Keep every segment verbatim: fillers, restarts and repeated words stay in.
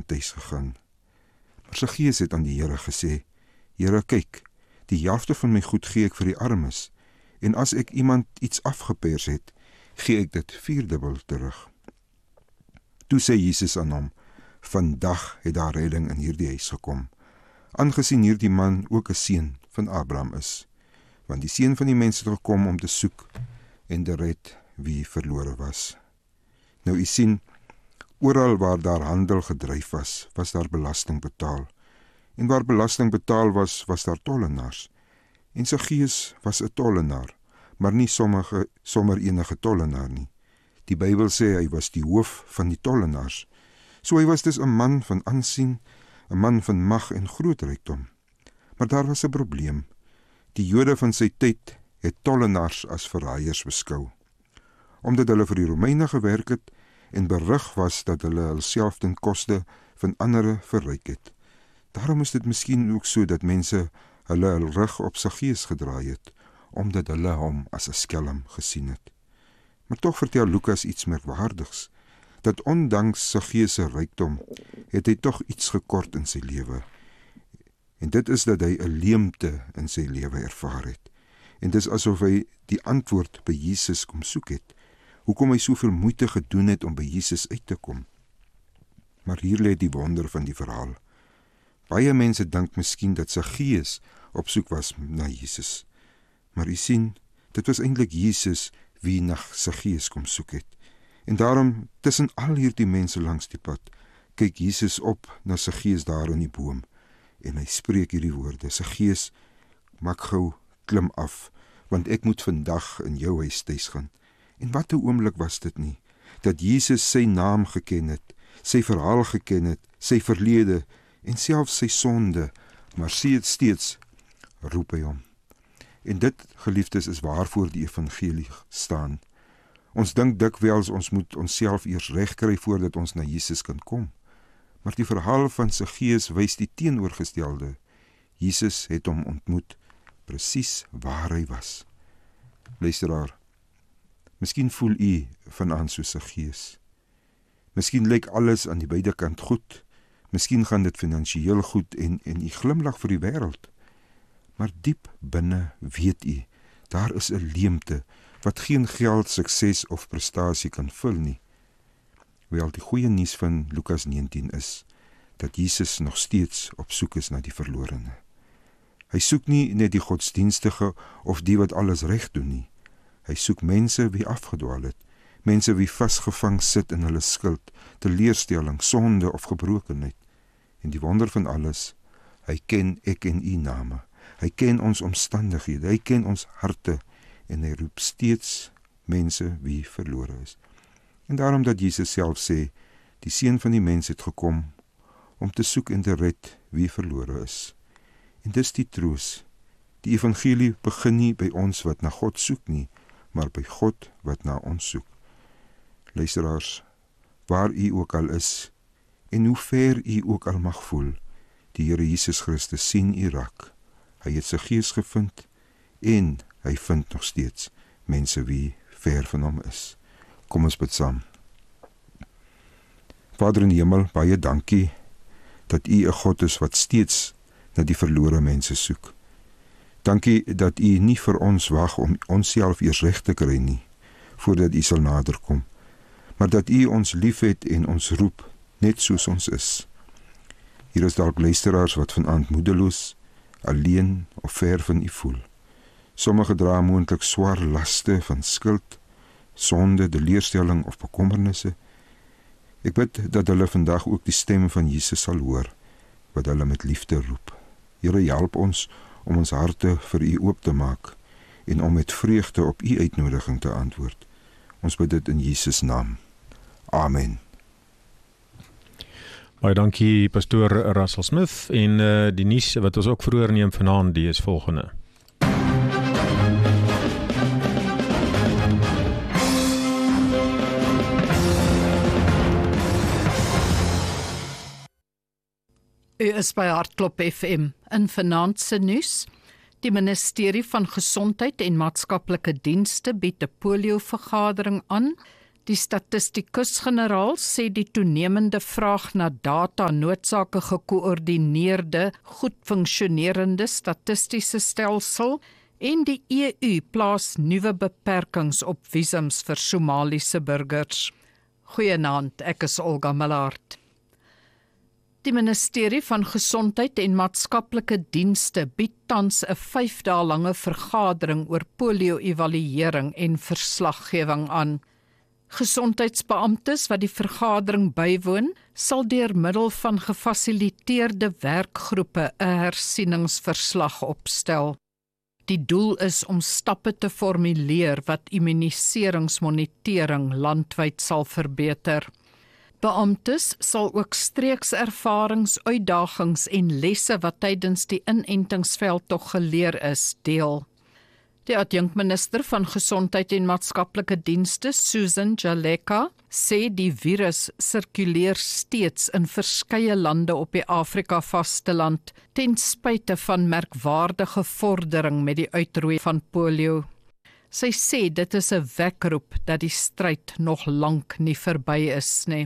tuis gegaan. Maar Saggeus het aan die Here gesê, Here, kyk, die helfte van my goed gee ek vir die armes, en as ek iemand iets afgepers het, gee ek dit vierdubbel terug. Toe sê Jesus aan hom, vandag het daar redding in hierdie huis gekom, aangesien hierdie man ook 'n seun van Abraham is, want die seun van die mens het gekom om te soek en te red wie verlore was. Nou u sien, oral waar daar handel gedryf was, was daar belasting betaal, en waar belasting betaal was, was daar tollenaars, en Saggeus was 'n tollenaar, maar nie sommige, sommer enige tollenaar nie. Die Bybel sê hy was die hoof van die tollenaars, so hy was dus 'n man van aansien, 'n man van mag en groot rykdom. Maar daar was 'n probleem. Die Jode van sy tyd het tollenaars as verraaiers beskou, omdat hulle vir die Romeine gewerk het en berig was dat hulle hulself ten koste van ander verryk het. Daarom is dit miskien ook so dat mense hulle hul rug op Saggeus gedraai het, omdat hulle hom as 'n skelm gesien het. Maar tog vertel Lukas iets merkwaardigs, dat ondanks Saggeus se rykdom, het hy tog iets gekort in sy lewe. En dit is dat hy 'n leemte in sy lewe ervaar het. En dis asof hy die antwoord by Jesus kom soek het, hoekom hy soveel moeite gedoen het om by Jesus uit te kom. Maar hier lê die wonder van die verhaal. Baie mense dink miskien dat Saggeus op soek was na Jesus. Maar u sien, dit was eintlik Jesus wie na Saggeus kom soek het. En daarom, tussen al hierdie mense langs die pad, kyk Jesus op na Saggeus daar in die boom, en hy spreek hierdie woorde, Saggeus, maak gou, klim af, want ek moet vandag in jou huis tuis gaan. En wat 'n oomblik was dit nie, dat Jesus sy naam geken het, sy verhaal geken het, sy verlede, en selfs sy sonde, maar sê het steeds, roep hy hom. En dit, geliefdes, is waarvoor die evangelie staan. Ons dink dikwels ons moet onsself eers regkry voordat ons na Jesus kan kom. Maar die verhaal van Saggeus wys die teenoorgestelde. Jesus het hom ontmoet, presies waar hy was. Luisteraar, miskien voel u vanaand so Saggeus. Miskien lyk alles aan die buitekant goed. Miskien gaan dit finansiëel goed en, en u glimlag vir die wêreld. Maar diep binne weet u, daar is 'n leemte wat geen geld, sukses of prestasie kan vul nie. Wel, die goeie nuus van Lukas negentien is, dat Jesus nog steeds op soek is na die verlorene. Hy soek nie net die godsdienstige of die wat alles reg doen nie. Hy soek mense wie afgedwaal het, mense wie vasgevang sit in hulle skuld, teleurstelling, sonde of gebrokenheid. En die wonder van alles, hy ken ek en u name. Hy ken ons omstandighede, hy ken ons harte, en hy roep steeds mense wie verlore is. En daarom dat Jesus self sê, die Seun van die mens het gekom, om te soek en te red wie verlore is. En dis die troos. Die evangelie begin nie by ons wat na God soek nie, maar by God wat na ons soek. Luisteraars, waar u ook al is, en hoe ver u ook al mag voel, die Here Jesus Christus sien u raak. Hy het sy gees gevind, en hy vind nog steeds mense wie ver van hom is. Kom ons bid saam. Vader in die hemel, baie dankie, dat u 'n God is wat steeds na die verlore mense soek. Dankie dat u nie vir ons wag om onsself eers reg te kry nie, voordat u sal naderkom, maar dat u ons liefhet en ons roep, net soos ons is. Hier is dalk luisteraars wat vanaand moedeloos, alleen of ver van u voel. Sommige dra moontlik swaar laste van skuld, sonde, teleurstelling of bekommernisse. Ek bid dat hulle vandag ook die stem van Jesus sal hoor, wat hulle met liefde roep. Here, help ons om ons harte vir u oop te maak en om met vreugde op u uitnodiging te antwoord. Ons bid dit in Jesus naam. Amen. Baie dankie pastoor Russell Smith en uh, die nuus wat ons ook vroeër neem vanaand, die is volgende. U is by Hartklop F M. In vanaand se nuus, die Ministerie van Gesondheid en Maatskaplike Dienste bied 'n polio-vergadering aan. Die statistikus-generaal sê die toenemende vraag na data noodsaak 'n gekoördineerde, goed funksionerende statistiese stelsel en die E U plaas nuwe beperkings op visums vir Somaliese burgers. Goeienaand, ek is Olga Millard. Die Ministerie van Gesondheid en Maatskaplike Dienste bied tans 'n vyf dae lange vergadering oor polio-evaluering en verslaggewing aan. Gesondheidsbeamptes wat die vergadering bywoon, sal deur middel van gefasiliteerde werkgroepe 'n hersieningsverslag opstel. Die doel is om stappe te formuleer wat immuniseringsmonitering landwyd sal verbeter. Beamptes sal ook streekservarings, uitdagings en lesse wat tydens die inentingsveldtog geleer is, deel. Die adjunkminister van Gesondheid en Maatskaplike Dienste, Susan Jaleka, sê die virus sirkuleer steeds in verskeie lande op die Afrika vasteland, ten spyte van merkwaardige vordering met die uitroei van polio. Sy sê dit is 'n wekroep dat die stryd nog lank nie verby is nie.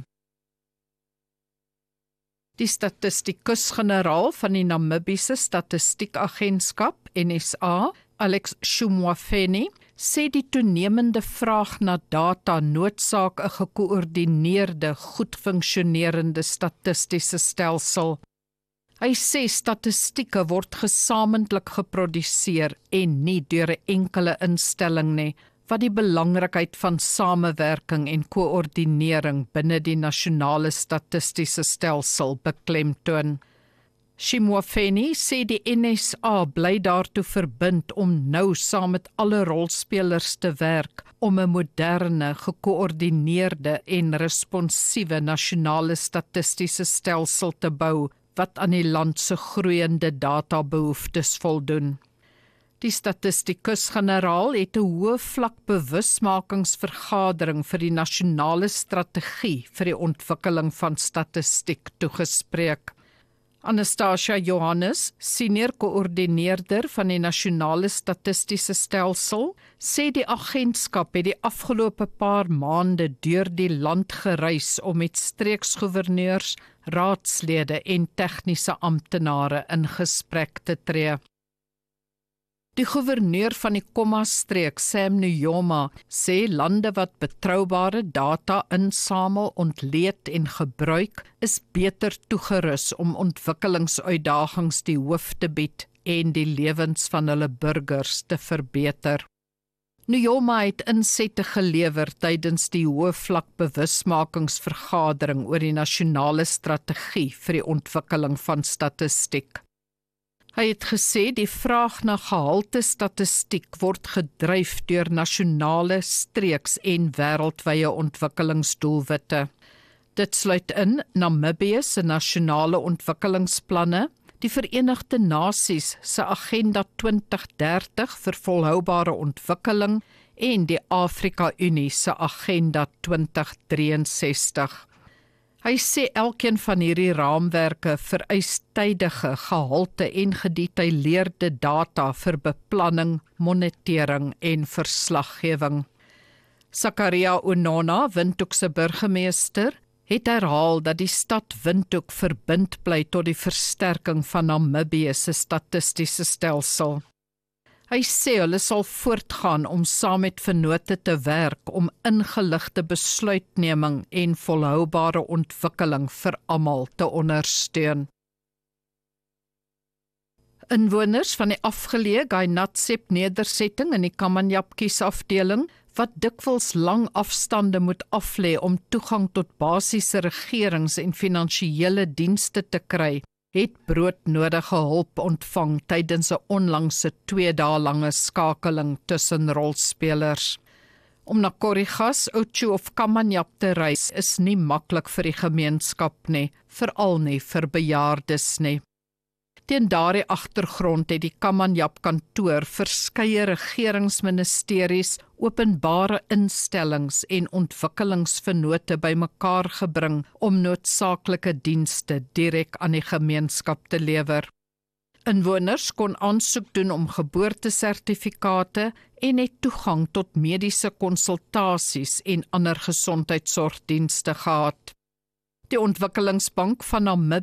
Die statistikus-generaal van die Namibiese Statistiekagentskap, N S A, Alex Shumwafeni, sê die toenemende vraag na data noodsaak 'n gekoördineerde, goed funksionerende statistiese stelsel. Hy sê statistieke word gesamentlik geproduseer en nie deur 'n enkele instelling nie, wat die belangrikheid van samewerking en koördinering binne die nasionale statistiese stelsel beklemtoon. Shimwafeni sê die N S A bly daartoe verbind om nou saam met alle rolspelers te werk om 'n moderne, gekoördineerde en responsiewe nasionale statistiese stelsel te bou wat aan die land se groeiende databehoeftes voldoen. Die statistikus-generaal het 'n hoë vlak bewusmakingsvergadering vir die nasionale strategie vir die ontwikkeling van statistiek toegespreek. Anastasia Johannes, senior koördineerder van die nasionale statistiese stelsel, sê die agentskap het die afgelope paar maande deur die land gereis om met streeksgouverneurs, raadslede en tegniese amptenare in gesprek te tree. Die gouverneur van die Komma-streek, Sam Nujoma, sê lande wat betroubare data insamel, ontleed en gebruik, is beter toegerus om ontwikkelingsuitdagings die hoof te bied en die lewens van hulle burgers te verbeter. Nujoma het insette gelewer tydens die hoë vlak bewusmakingsvergadering oor die nasionale strategie vir die ontwikkeling van statistiek. Hy het gesê die vraag na gehalte statistiek word gedryf deur nasionale, streeks en wêreldwye ontwikkelingsdoelwitte. Dit sluit in Namibië se nasionale ontwikkelingsplanne, die Verenigde Nasies se Agenda twintig dertig vir volhoubare ontwikkeling en die Afrika Unie se Agenda twintig dryesestig. Hy sê elkeen van hierdie raamwerke vereis tydige, gehalte en gedetailleerde data vir beplanning, monitering en verslaggewing. Zakaria Unona, Windhoek se burgemeester, het herhaal dat die stad Windhoek verbind bly tot die versterking van Namibië se statistiese stelsel. Hy sê hulle sal voortgaan om saam met vennote te werk om ingeligte besluitneming en volhoubare ontwikkeling vir almal te ondersteun. Inwoners van die afgeleë Gainatsep nedersetting in die Kamanyap kiesafdeling wat dikwels lang afstande moet aflê om toegang tot basiese regerings- en finansiële dienste te kry, het broodnodige hulp ontvang tydens 'n onlangse twee dae lange skakeling tussen rolspelers. Om na Korigas, Ochu of Kamanyap te reis is nie maklik vir die gemeenskap nie, veral nie vir bejaardes nie. Teen daardie agtergrond het die Kamanyap kantoor verskeie regeringsministeries, openbare instellings en ontwikkelingsvennote bymekaar gebring om noodsaaklike dienste direk aan die gemeenskap te lewer. Inwoners kon aansoek doen om geboortesertifikate en het toegang tot mediese konsultasies en ander gesondheidsorgdienste gehad. Die Ontwikkelingsbank van Namibië